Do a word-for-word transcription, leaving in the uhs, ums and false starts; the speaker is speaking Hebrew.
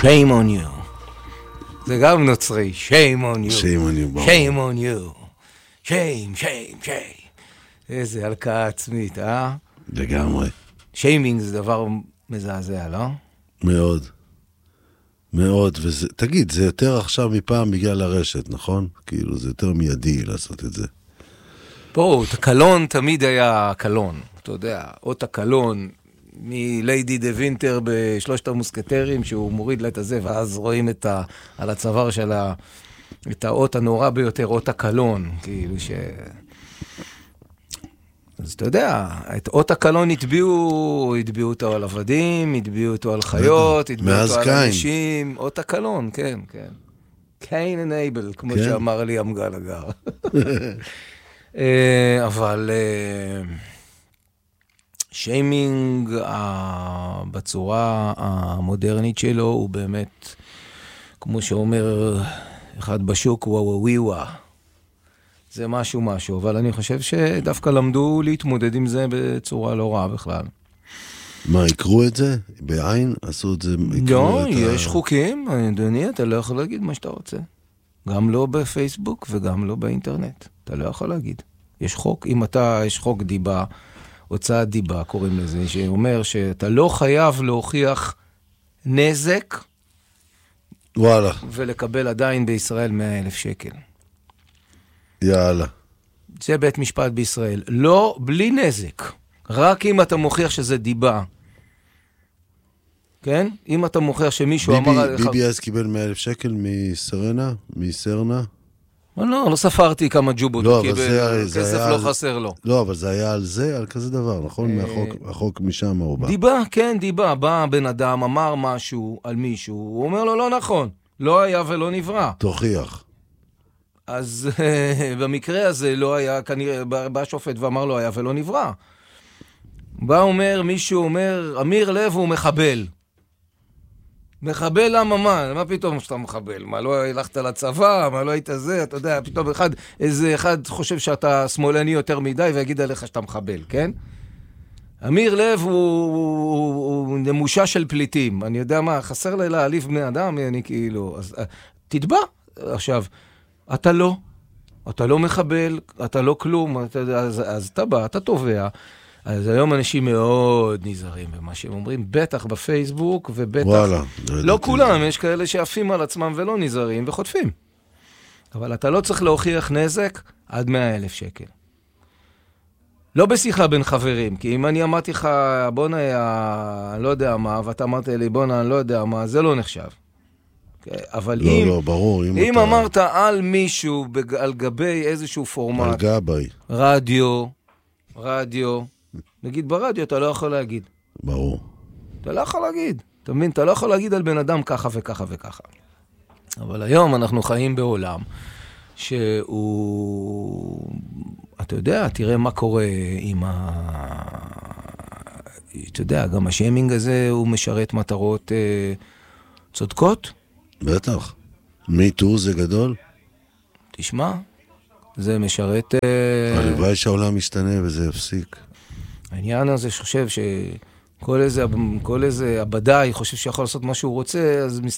shame on you. זה גם נוצרי, shame on you. shame on you, shame on you. shame, shame, shame. איזה הלקאה עצמית, אה? לגמרי. שיימינג זה דבר מזעזע, לא? מאוד. מאוד, וזה, תגיד, זה יותר עכשיו מפעם בגלל הרשת, נכון? כאילו, זה יותר מיידי לעשות את זה. פה, הקלון תמיד היה קלון, אתה יודע, אות הקלון מליידי דה וינטר בשלושת המוסקטרים, שהוא מוריד לה את הזה, ואז רואים את ה, על הצוואר של ה, את האות הנורא ביותר, אות הקלון, כאילו ש... אז אתה יודע, את אות הקלון התביאו, התביאו אותו על עבדים, התביאו אותו על חיות, התביאו אותו על אנשים, אות הקלון, כן, כן. קיין אנייבל, כמו שאמר לי אמגל הגר. אבל שיימינג בצורה המודרנית שלו הוא באמת, כמו שאומר אחד בשוק, וואו וואו וואו. זה משהו משהו, אבל אני חושב שדווקא למדו להתמודד עם זה בצורה לא רעה בכלל. מה, יקרו את זה? בעין? עשו את זה? לא, יש חוקים, אדוני, אתה לא יכול להגיד מה שאתה רוצה. גם לא בפייסבוק וגם לא באינטרנט. אתה לא יכול להגיד. יש חוק, אם אתה, יש חוק דיבה, הוצאת דיבה, קוראים לזה, שאומר שאתה לא חייב להוכיח נזק, וואלה. ולקבל עדיין בישראל מאה אלף שקל. יאללה. זה בית משפט בישראל. לא, בלי נזק. רק אם אתה מוכיח שזה דיבה. כן? אם אתה מוכיח שמישהו ביבי, אמר עליך... ביבי אז קיבל מאה אלף שקל מסרנה? מסרנה? לא, לא, לא ספרתי כמה ג'ובות לא, הוא קיבל. זה, זה כסף היה לא על... חסר לו. לא, אבל זה היה על זה, על כזה דבר, נכון? מהחוק, החוק משם הוא בא. דיבה, כן, דיבה. בא בן אדם, אמר משהו על מישהו, הוא אומר לו, לא נכון. לא היה ולא נברא. תוכיח. אז במקרה הזה לא היה, כנראה, בא השופט ואמר לו, היה ולא נברא. בא אומר, מישהו אומר, אמיר לב הוא מחבל. מחבל למה מה? מה פתאום שאתה מחבל? מה, לא הלכת לצבא? מה, לא היית זה? אתה יודע, פתאום אחד, איזה אחד חושב שאתה שמאלני יותר מדי ויגיד עליך שאתה מחבל, כן? אמיר לב הוא, הוא, הוא נמושה של פליטים. אני יודע מה, חסר לי להעליב בני אדם, אני כאילו... אז תתבע. עכשיו, אתה לא. אתה לא מחבל, אתה לא כלום, אתה, אז, אז אתה בא, אתה תובע. אז היום אנשים מאוד נזהרים במה שהם אומרים, בטח בפייסבוק, ובטח... וואלה. לא כולם, יש כאלה שעפים על עצמם ולא נזהרים וחוטפים. אבל אתה לא צריך להוכיח נזק עד מאה אלף שקל. לא בשיחה בין חברים, כי אם אני אמרתי לך, בונה, אני לא יודע מה, ואתה אמרת לי, בונה, אני לא יודע מה, זה לא נחשב. אבל לא, אם, לא, ברור, אם, אם אתה... אמרת על מישהו, בג... על גבי איזשהו פורמט, על גבי. רדיו, רדיו, נגיד ברדיו, אתה לא יכול להגיד. ברור. אתה לא יכול להגיד. אתה מבין? אתה לא יכול להגיד על בן אדם ככה וככה וככה. אבל היום אנחנו חיים בעולם שהוא... אתה יודע, תראה מה קורה עם ה... אתה יודע, גם השיימינג הזה הוא משרת מטרות אה, צודקות. בטח. מיטו זה גדול. תשמע, זה משרת... אה... הלוואי שהעולם משתנה וזה יפסיק. העניין הזה שחושב שכל איזה, כל איזה הבדאי חושב שיכול לעשות מה שהוא רוצה, אז